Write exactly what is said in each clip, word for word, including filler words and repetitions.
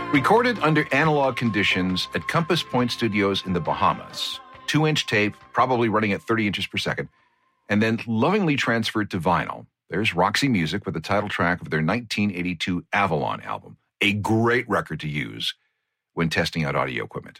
Recorded under analog conditions at Compass Point Studios in the Bahamas. Two-inch tape, probably running at thirty inches per second, and then lovingly transferred to vinyl. There's Roxy Music with the title track of their nineteen eighty-two Avalon album. A great record to use when testing out audio equipment.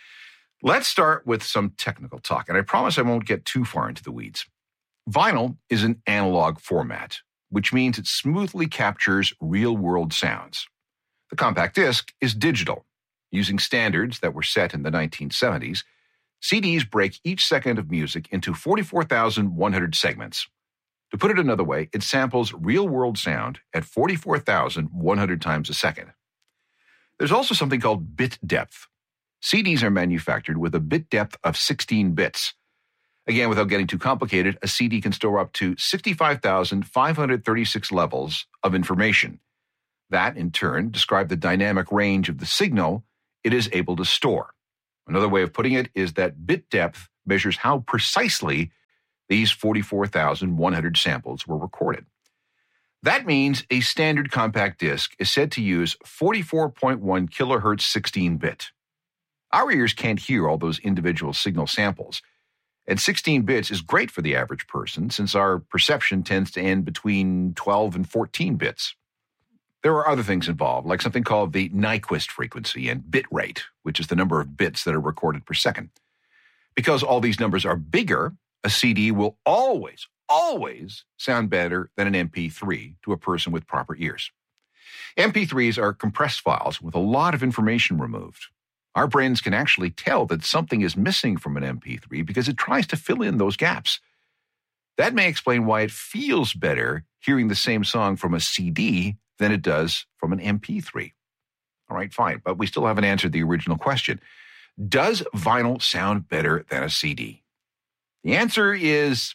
Let's start with some technical talk, and I promise I won't get too far into the weeds. Vinyl is an analog format, which means it smoothly captures real-world sounds. The compact disc is digital. Using standards that were set in the nineteen seventies, C Ds break each second of music into forty-four thousand one hundred segments. To put it another way, it samples real-world sound at forty-four thousand one hundred times a second. There's also something called bit depth. C Ds are manufactured with a bit depth of sixteen bits. Again, without getting too complicated, a C D can store up to sixty-five thousand five hundred thirty-six levels of information. That, in turn, describes the dynamic range of the signal it is able to store. Another way of putting it is that bit depth measures how precisely these forty-four thousand one hundred samples were recorded. That means a standard compact disc is said to use forty-four point one kilohertz sixteen-bit. Our ears can't hear all those individual signal samples, and sixteen bits is great for the average person since our perception tends to end between twelve and fourteen bits. There are other things involved, like something called the Nyquist frequency and bit rate, which is the number of bits that are recorded per second. Because all these numbers are bigger, a C D will always, always sound better than an M P three to a person with proper ears. M P threes are compressed files with a lot of information removed. Our brains can actually tell that something is missing from an M P three because it tries to fill in those gaps. That may explain why it feels better hearing the same song from a C D than it does from an M P three. All right, fine, but we still haven't answered the original question. Does vinyl sound better than a C D? The answer is,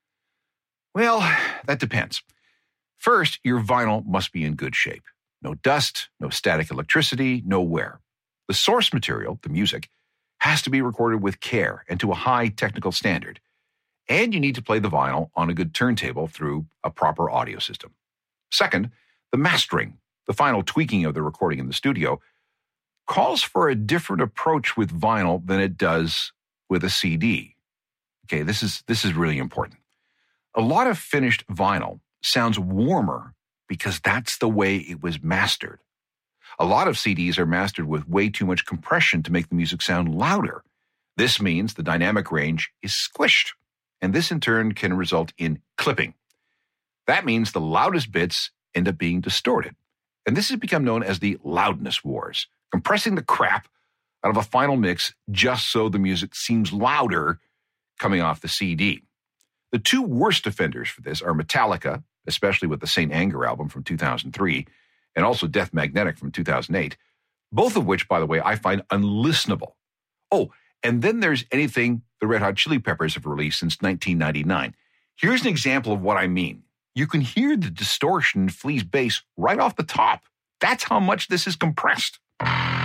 well, that depends. First, your vinyl must be in good shape. No dust, no static electricity, no wear. The source material, the music, has to be recorded with care and to a high technical standard. And you need to play the vinyl on a good turntable through a proper audio system. Second, the mastering, the final tweaking of the recording in the studio, calls for a different approach with vinyl than it does with a C D. Okay, this is this is really important. A lot of finished vinyl sounds warmer because that's the way it was mastered. A lot of C Ds are mastered with way too much compression to make the music sound louder. This means the dynamic range is squished, and this in turn can result in clipping. That means the loudest bits end up being distorted. And this has become known as the loudness wars, compressing the crap out of a final mix just so the music seems louder coming off the C D. The two worst offenders for this are Metallica, especially with the Saint Anger album from two thousand three, and also Death Magnetic from two thousand eight, both of which, by the way, I find unlistenable. Oh, and then there's anything the Red Hot Chili Peppers have released since nineteen ninety-nine. Here's an example of what I mean. You can hear the distortion in Flea's bass right off the top. That's how much this is compressed.